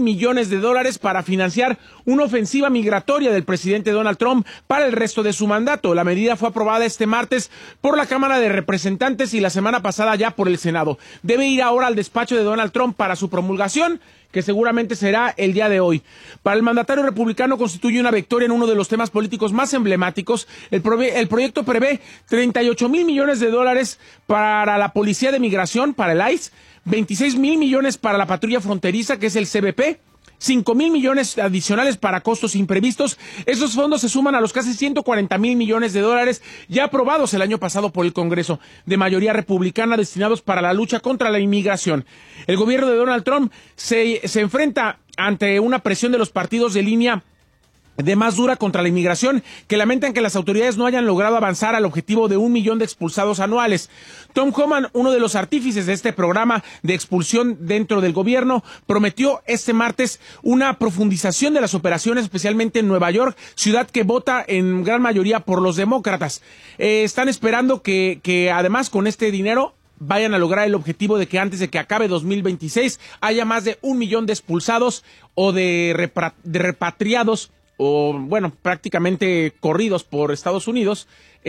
millones de dólares para financiar una ofensiva migratoria del presidente Donald Trump para el resto de su mandato. La medida fue aprobada este martes por la Cámara de Representantes y la semana pasada ya por el Senado. Debe ir ahora al despacho de Donald Trump para su promulgación, que seguramente será el día de hoy. Para el mandatario republicano constituye una victoria en uno de los temas políticos más emblemáticos. El proyecto prevé 38 mil millones de dólares para la Policía de Migración, para el ICE, 26 mil millones para la Patrulla Fronteriza, que es el CBP, 5 mil millones adicionales para costos imprevistos. Esos fondos se suman a los casi 140 mil millones de dólares ya aprobados el año pasado por el Congreso, de mayoría republicana, destinados para la lucha contra la inmigración. El gobierno de Donald Trump se enfrenta ante una presión de los partidos de línea de más dura contra la inmigración, que lamentan que las autoridades no hayan logrado avanzar al objetivo de 1 millón de expulsados anuales. Tom Homan, uno de los artífices de este programa de expulsión dentro del gobierno, prometió este martes una profundización de las operaciones, especialmente en Nueva York, ciudad que vota en gran mayoría por los demócratas. Están esperando que además con este dinero vayan a lograr el objetivo de que antes de que acabe 2026 haya más de 1 millón de expulsados o de repatriados, o bueno, prácticamente corridos por Estados Unidos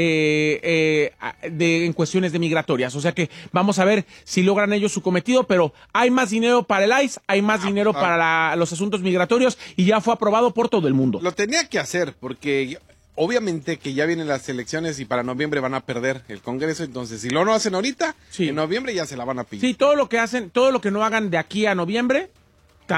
en cuestiones de migratorias. O sea que vamos a ver si logran ellos su cometido, pero hay más dinero para el ICE, hay más dinero para los asuntos migratorios y ya fue aprobado por todo el mundo. Lo tenía que hacer porque obviamente que ya vienen las elecciones y para noviembre van a perder el Congreso, entonces si lo no hacen ahorita, sí, en noviembre ya se la van a pillar. Sí, todo lo que no hagan de aquí a noviembre, se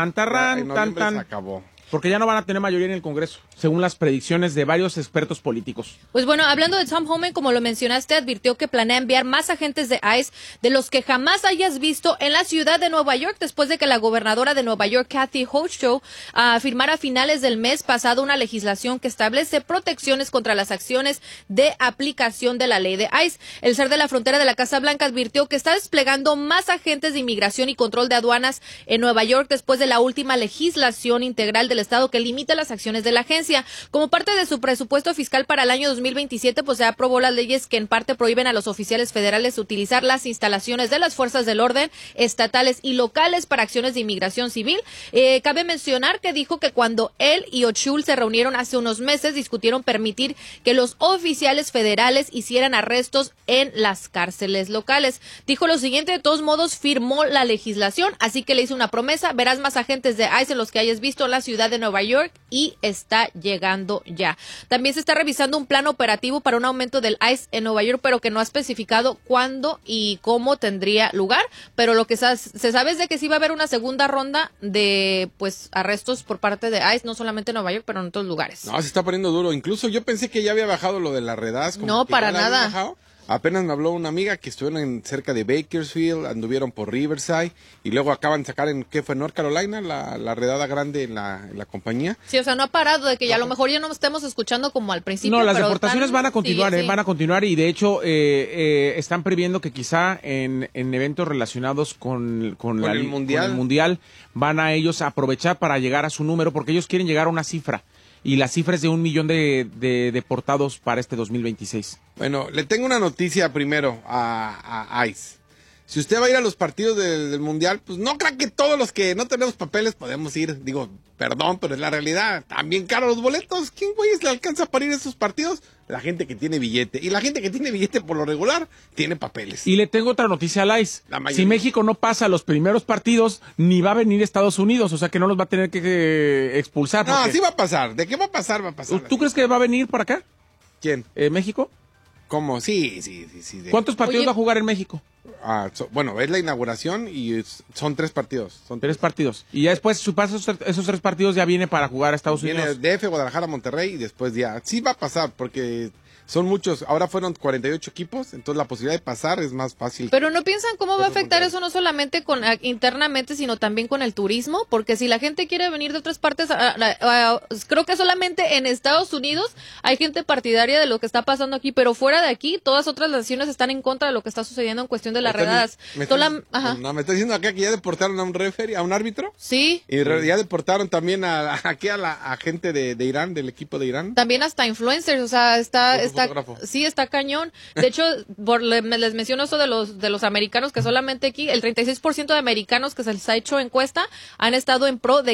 acabó. Porque ya no van a tener mayoría en el Congreso, según las predicciones de varios expertos políticos. Pues bueno, hablando de Tom Homan, como lo mencionaste, advirtió que planea enviar más agentes de ICE de los que jamás hayas visto en la ciudad de Nueva York, después de que la gobernadora de Nueva York, Kathy Hochul, firmara a finales del mes pasado una legislación que establece protecciones contra las acciones de aplicación de la ley de ICE. El ser de la frontera de la Casa Blanca advirtió que está desplegando más agentes de inmigración y control de aduanas en Nueva York después de la última legislación integral del Estado que limita las acciones de la agencia. Como parte de su presupuesto fiscal para el año 2027, pues se aprobó las leyes que en parte prohíben a los oficiales federales utilizar las instalaciones de las fuerzas del orden estatales y locales para acciones de inmigración civil. Cabe mencionar que dijo que cuando él y Hochul se reunieron hace unos meses, discutieron permitir que los oficiales federales hicieran arrestos en las cárceles locales. Dijo lo siguiente: de todos modos firmó la legislación, así que le hizo una promesa: verás más agentes de ICE en los que hayas visto en la ciudad de Nueva York, y está llegando ya. También se está revisando un plan operativo para un aumento del ICE en Nueva York, pero que no ha especificado cuándo y cómo tendría lugar, pero lo que se sabe es de que sí va a haber una segunda ronda de pues arrestos por parte de ICE, no solamente en Nueva York, pero en otros lugares. No, se está poniendo duro. Incluso yo pensé que ya había bajado lo de las redadas. No, para nada. Apenas me habló una amiga que estuvieron cerca de Bakersfield, anduvieron por Riverside y luego acaban de sacar ¿qué fue? North Carolina, la redada grande en la compañía. Sí, o sea, no ha parado de que ya a lo mejor ya no estamos escuchando como al principio. No, las deportaciones van a continuar, sí. Van a continuar y de hecho están previendo que quizá en eventos relacionados con el mundial van a ellos aprovechar para llegar a su número, porque ellos quieren llegar a una cifra. Y la cifra es de 1 millón de deportados para este 2026. Bueno, le tengo una noticia primero a ICE. Si usted va a ir a los partidos del Mundial, pues no crea que todos los que no tenemos papeles podemos ir. Digo, perdón, pero es la realidad. También caros los boletos. ¿Quién güeyes le alcanza para ir a esos partidos? La gente que tiene billete. Y la gente que tiene billete por lo regular tiene papeles. Y le tengo otra noticia a ICE. Si México no pasa los primeros partidos, ni va a venir Estados Unidos. O sea que no los va a tener que expulsar. No, sí va a pasar. ¿De qué va a pasar? Va a pasar. ¿Tú crees que va a venir para acá? ¿Quién? ¿México? ¿Cómo? Sí. ¿Cuántos partidos va a jugar en México? Bueno, es la inauguración y son 3 partidos. Tres partidos. Y ya después, esos 3 partidos ya viene para jugar a Estados Unidos. Viene DF, Guadalajara, Monterrey y después ya. Sí va a pasar porque son muchos. Ahora fueron 48 equipos, entonces la posibilidad de pasar es más fácil. Pero ¿no piensan cómo va a afectar eso no solamente internamente, sino también con el turismo? Porque si la gente quiere venir de otras partes, creo que solamente en Estados Unidos hay gente partidaria de lo que está pasando aquí, pero fuera de aquí, todas otras naciones están en contra de lo que está sucediendo en cuestión de las redadas. ¿Me está diciendo acá que ya deportaron a un referee, a un árbitro? Sí. Y ya deportaron también a gente de Irán, del equipo de Irán. También hasta influencers, o sea, sí, está cañón. De hecho, les menciono eso de los americanos, que solamente aquí el 36% de americanos que se les ha hecho encuesta han estado en pro de